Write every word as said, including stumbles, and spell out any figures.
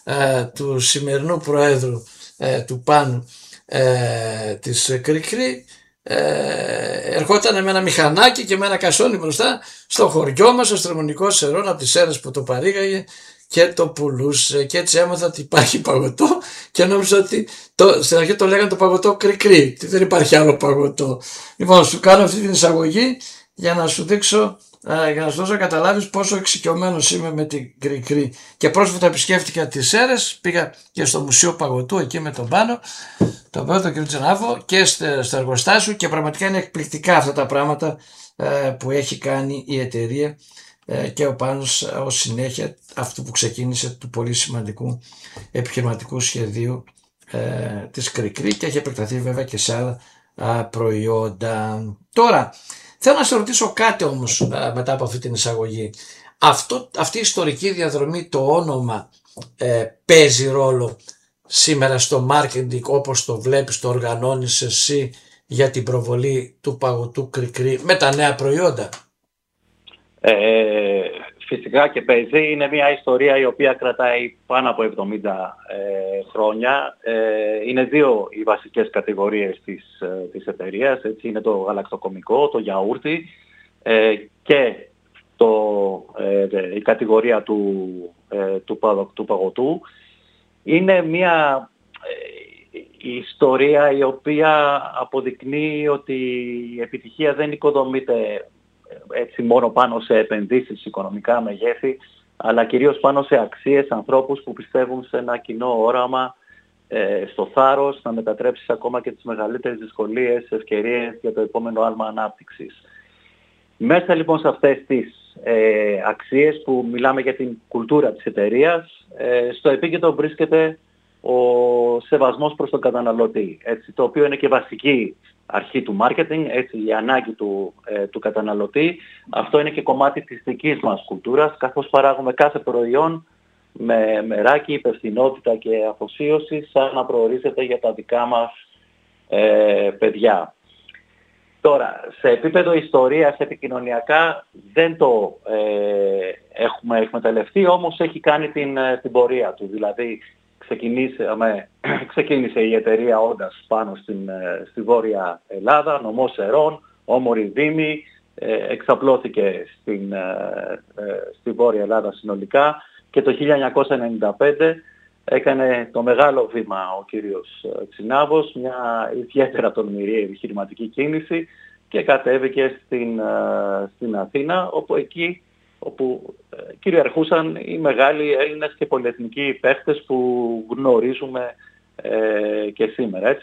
ε, του σημερινού Προέδρου ε, του Πάνου ε, της Κρικρή, ε, ερχόταν με ένα μηχανάκι και με ένα κασόνι μπροστά στο χωριό μας, στο Στρεμονικό Σερών, από τις Σέρρες που το παρήγαγε και το πουλούσε, και έτσι έμαθα ότι υπάρχει παγωτό και νόμιζα ότι το, στην αρχή το λέγανε το παγωτό Κρικρή, δεν υπάρχει άλλο παγωτό. Λοιπόν, σου κάνω αυτή την εισαγωγή για να σου δείξω, ε, για να σου δώσω να καταλάβεις πόσο εξοικειωμένος είμαι με την Κρικρή. Και πρόσφατα επισκέφτηκα τις Σέρρες, πήγα και στο Μουσείο Παγωτού εκεί με τον Πάνο, τον πρώτο κ. Τζενάβο, και στο εργοστάσιο, και πραγματικά είναι εκπληκτικά αυτά τα πράγματα ε, που έχει κάνει η εταιρεία ε, και ο Πάνος ως συνέχεια αυτού που ξεκίνησε, του πολύ σημαντικού επιχειρηματικού σχεδίου ε, της Κρικρή, και έχει επεκταθεί βέβαια και σε άλλα α, προϊόντα. Τώρα θέλω να σε ρωτήσω κάτι όμως α, μετά από αυτή την εισαγωγή. Αυτό, αυτή η ιστορική διαδρομή, το όνομα ε, παίζει ρόλο σήμερα στο marketing, όπως το βλέπεις, το οργανώνεις εσύ για την προβολή του παγωτού Κρικρή με τα νέα προϊόντα? Ε, φυσικά και παίζει. Είναι μια ιστορία η οποία κρατάει πάνω από εβδομήντα ε, χρόνια. Ε, είναι δύο οι βασικές κατηγορίες της, ε, της εταιρείας. Έτσι, είναι το γαλακτοκομικό, το γιαούρτι ε, και το, ε, η κατηγορία του, ε, του, του παγωτού. Είναι μια ε, η ιστορία η οποία αποδεικνύει ότι η επιτυχία δεν οικοδομείται έτσι μόνο πάνω σε επενδύσεις, οικονομικά μεγέθη, αλλά κυρίως πάνω σε αξίες, ανθρώπους που πιστεύουν σε ένα κοινό όραμα, ε, στο θάρρος να μετατρέψεις ακόμα και τις μεγαλύτερες δυσκολίες σε ευκαιρίες για το επόμενο άλμα ανάπτυξης. Μέσα λοιπόν σε αυτές τις ε, αξίες που μιλάμε για την κουλτούρα της εταιρείας, ε, στο επίκεντρο βρίσκεται ο σεβασμός προς τον καταναλωτή, έτσι, το οποίο είναι και βασική αρχή του marketing, έτσι, η ανάγκη του, ε, του καταναλωτή. Αυτό είναι και κομμάτι της δικής μας κουλτούρας, καθώς παράγουμε κάθε προϊόν με μεράκι, υπευθυνότητα και αφοσίωση, σαν να προορίζεται για τα δικά μας ε, παιδιά. Τώρα, σε επίπεδο ιστορίας, επικοινωνιακά, δεν το ε, έχουμε εκμεταλλευτεί, όμως έχει κάνει την, την πορεία του. Δηλαδή, ξεκίνησε, ξεκίνησε η εταιρεία όντας πάνω στην, στη Βόρεια Ελλάδα, νομό Σερών, όμορη δήμη, ε, εξαπλώθηκε στην, ε, στη Βόρεια Ελλάδα συνολικά, και το χίλια εννιακόσια ενενήντα πέντε έκανε το μεγάλο βήμα ο κύριος Τσινάβος, μια ιδιαίτερα τολμηρή επιχειρηματική κίνηση, και κατέβηκε στην, στην Αθήνα, όπου εκεί όπου κυριαρχούσαν οι μεγάλοι Έλληνες και πολυεθνικοί παίχτες που γνωρίζουμε ε, και σήμερα. Έτσι.